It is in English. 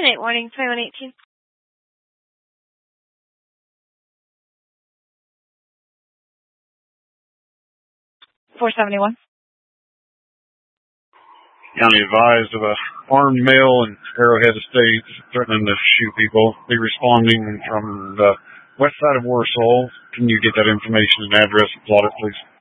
10-8 warning, 2118. 471. County advised of a armed male in Arrowhead Estates threatening to shoot people. Be responding from the west side of Warsaw. Can you get that information and address and plot it, please?